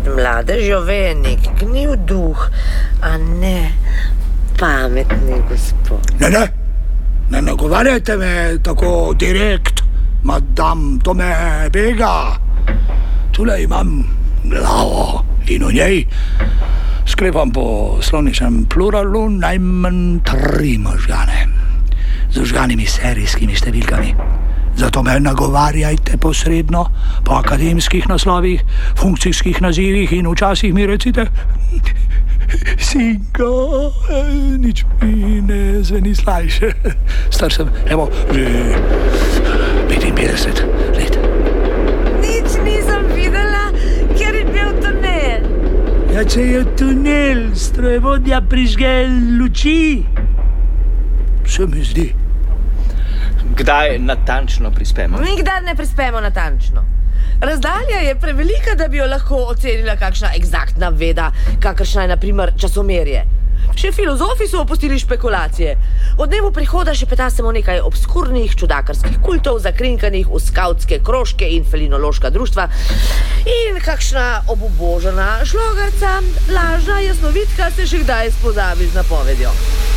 Med mladežjo veje nek gnil duh, a ne pametni gospod. Ne nagovarjajte me tako direkt, madam, to me bega. Tule imam glavo in v njej sklepam po slovničnem pluralu najmanj 3 možgane z vžganimi serijskimi številkami. Zato me nagovarjajte posredno, po akademskih naslovih, funkcijskih nazivih in včasih mi recite: Sinka, nič mi ne zveni slajše. Star sem, evo, že 55 let. Nič nisem videla, ker je bil tunel. Ja, če je tunel, strojevodja prižge luči, se mi zdi. Kdaj natančno prispemo? Nikdar ne prispemo natančno. Razdalja je prevelika, da bi jo lahko ocenila kakšna eksaktna veda, kakršna je na primer časomerje. Še filozofi so opustili špekulacije. O dnevu prihoda še petasemo nekaj obskurnih, čudakarskih kultov, zakrinkanih v skavtske krožke in felinološka društva in kakšna obubožana šlogarca, lažna jasnovidka se še kdaj spozabi z napovedjo.